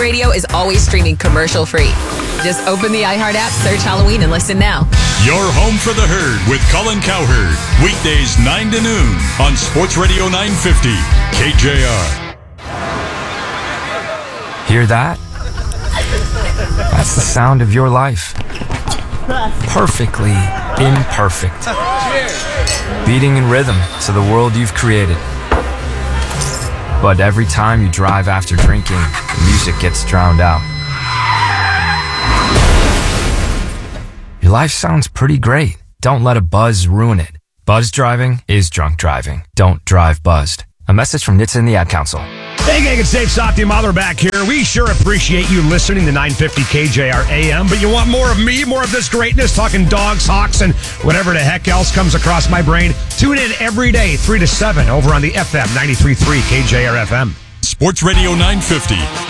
Radio is always streaming commercial-free. Just open the iHeart app, search Halloween, and listen now. You're home for the herd with Colin Cowherd. Weekdays 9 to noon on Sports Radio 950 KJR. Hear that? That's the sound of your life. Perfectly imperfect. Beating in rhythm to the world you've created. But every time you drive after drinking, the music gets drowned out. Your life sounds pretty great. Don't let a buzz ruin it. Buzz driving is drunk driving. Don't drive buzzed. A message from NHTSA and the Ad Council. Hey gang, it's Dave Softy Mother back here. We sure appreciate you listening to 950 KJR AM, but you want more of me, more of this greatness, talking dogs, hawks, and whatever the heck else comes across my brain. Tune in every day, 3 to 7, over on the FM 93.3 KJR FM. Sports Radio 950